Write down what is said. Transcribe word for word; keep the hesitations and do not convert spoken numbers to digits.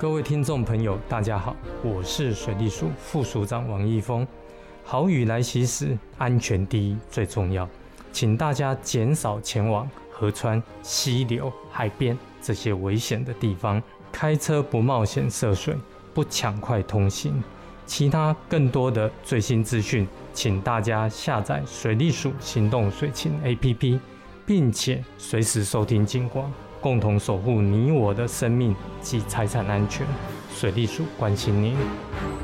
各位听众朋友，大家好，我是水利署副署长王义峰。豪雨来袭时，安全第一最重要，请大家减少前往河川、溪流、海边这些危险的地方，开车不冒险涉水，不抢快通行。其他更多的最新资讯，请大家下载水利署行动水情 A P P， 并且随时收听警广，共同守护你我的生命及财产安全。水利署关心您。